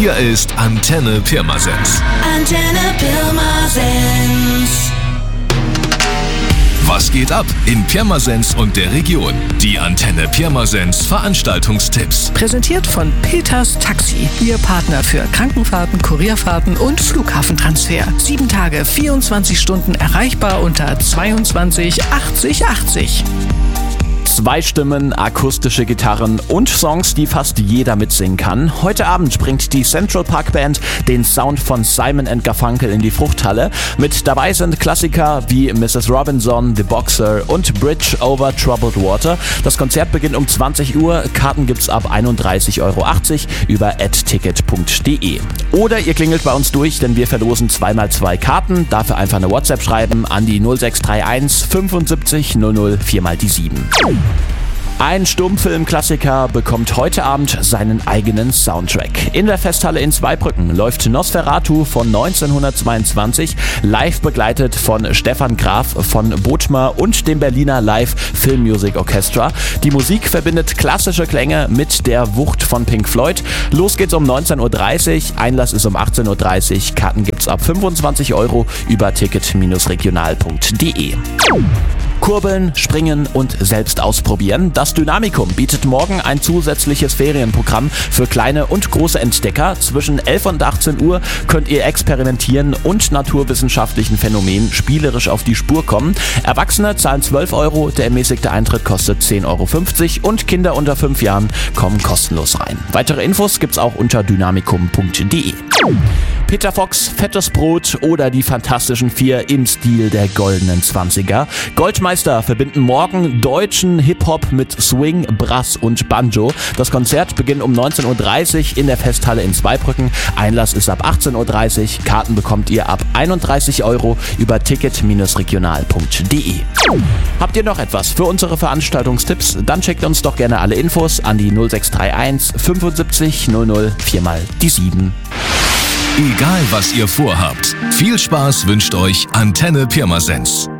Hier ist Antenne Pirmasens. Antenne Pirmasens. Was geht ab in Pirmasens und der Region? Die Antenne Pirmasens Veranstaltungstipps. Präsentiert von Peters Taxi. Ihr Partner für Krankenfahrten, Kurierfahrten und Flughafentransfer. 7 Tage, 24 Stunden erreichbar unter 22 80 80. 2 Stimmen, akustische Gitarren und Songs, die fast jeder mitsingen kann. Heute Abend bringt die Central Park Band den Sound von Simon & Garfunkel in die Fruchthalle. Mit dabei sind Klassiker wie Mrs. Robinson, The Boxer und Bridge over Troubled Water. Das Konzert beginnt um 20 Uhr. Karten gibt's ab 31,80 € über @ticket.de. Oder ihr klingelt bei uns durch, denn wir verlosen 2x2 Karten. Dafür einfach eine WhatsApp schreiben an die 0631 75 00 4x7. Ein Stummfilm-Klassiker bekommt heute Abend seinen eigenen Soundtrack. In der Festhalle in Zweibrücken läuft Nosferatu von 1922, live begleitet von Stefan Graf von Bodmer und dem Berliner Live Film Music Orchestra. Die Musik verbindet klassische Klänge mit der Wucht von Pink Floyd. Los geht's um 19:30 Uhr, Einlass ist um 18:30 Uhr, Karten gibt's ab 25 € über ticket-regional.de. Kurbeln, springen und selbst ausprobieren. Das Dynamikum bietet morgen ein zusätzliches Ferienprogramm für kleine und große Entdecker. Zwischen 11 und 18 Uhr könnt ihr experimentieren und naturwissenschaftlichen Phänomenen spielerisch auf die Spur kommen. Erwachsene zahlen 12 €, der ermäßigte Eintritt kostet 10,50 € und Kinder unter 5 Jahren kommen kostenlos rein. Weitere Infos gibt's auch unter dynamikum.de. Peter Fox, Fettes Brot oder die Fantastischen 4 im Stil der goldenen 20er. Goldmeister verbinden morgen deutschen Hip-Hop mit Swing, Brass und Banjo. Das Konzert beginnt um 19:30 Uhr in der Festhalle in Zweibrücken. Einlass ist ab 18:30 Uhr. Karten bekommt ihr ab 31 € über ticket-regional.de. Habt ihr noch etwas für unsere Veranstaltungstipps? Dann schickt uns doch gerne alle Infos an die 0631 75 00 4x7. Egal was ihr vorhabt, viel Spaß wünscht euch Antenne Pirmasens.